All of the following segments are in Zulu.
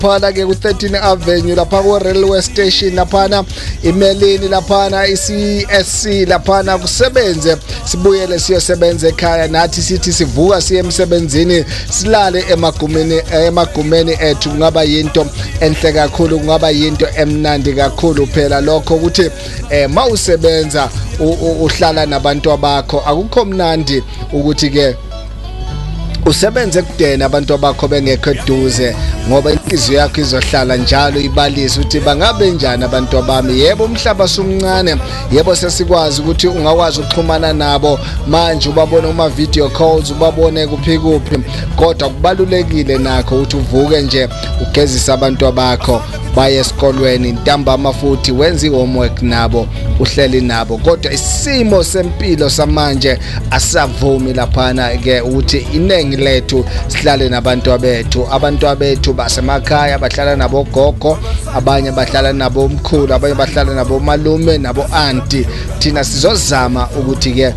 laphana ke ku13 Avenue lapha ku railway station laphana imelini laphana iCSC laphana kusebenze sibuyele siyosebenza ekhaya nathi sithi sivuka siye emsebenzini silale emagumeni ethu kungaba yinto enhle kakhulu kungaba yinto emnandi kakhulu phela lokho ukuthi mawusebenza uhlala nabantu abakho akukho mnandi ukuthi ke usebenze kudena abantu abakho bengekho eduze ngoba inhliziyo yakho izohlala njalo ibalisa ukuthi bangabe njani abantu abami yebo umhlaba sumncane yebo sesikwazi ukuthi ungakwazi ukuxhumana nabo manje ubabone uma video calls ubabone kuphi kodwa kubalulekile nakho ukuthi uvuke nje ugezisa abantu abakho baye esikolweni ntambama futhi wenza ihomework nabo uhleli nabo kodwa isimo sempilo samanje asavumi laphana ke ukuthi inengi lethu sihlale nabantu abethu basemakhaya bahlala nabo gogo abanye bahlala nabo umkhulu abanye bahlala nabo malume nabo auntie thina sizozama ukuthi ke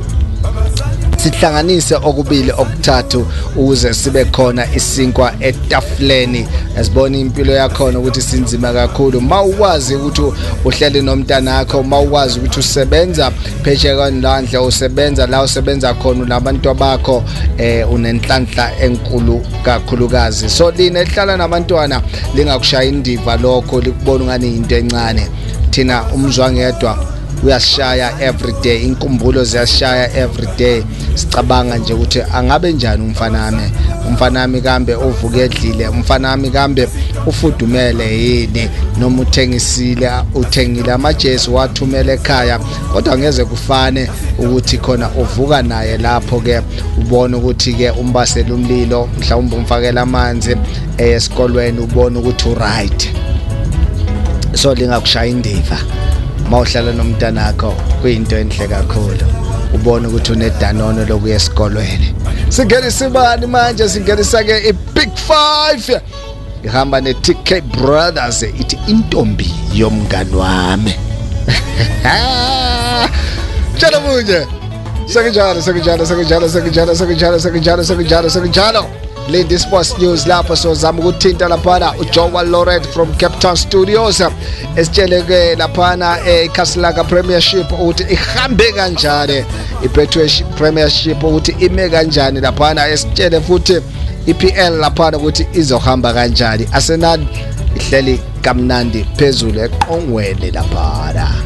sihlanganise okubili okuthathu ukuze sibe khona isinkwa etafuleni asibona impilo yakho ukuthi sinzima kakhulu mawukwazi ukuthi uhlele nomntana wakho mawukwazi ukuthi usebenza phesheya kandlandla usebenza la usebenza khona nabantu abakho unenhlanhla enkulu kakhulukazi so lina ehlala nabantwana lingakushaya indiva lokho likubona ngani into encane thina umzwangedwa uyashaya everyday inkumbulo ziyashaya everyday sicabanga nje ukuthi angabe njani umfana wami kambe uvuke edlile umfana wami kambe ufudumele yini noma uthengile amajezi wathumela ekhaya kodwa ngeze kufane ukuthi khona uvuka naye lapho ke ubone ukuthi ke umbasela umlilo mhlawumbe umfakela amanzi esikolweni ubone ukuthi uright so lingakushaya indiva mawuhlala nomntana wakho kuyinto enhle kakhulu ubone ukuthi unedanono lokuya esikolweni singenisa imali manje singenisa ke iBig 5 ihamba neTK Brothers ithi intombi yomngani wami Jalo munye sekunjalo Lady Sports News lapha sozama ukuthinta laphana uJowa Loret from Cape Town Studios esitshele ke laphana eCastle Premiership ukuthi ihambe kanjani iBetway Premiership ukuthi ime kanjani laphana esitshele futhi iPL laphana ukuthi izohamba kanjani Arsenal ihleli kamnandi phezulu eqongweni laphana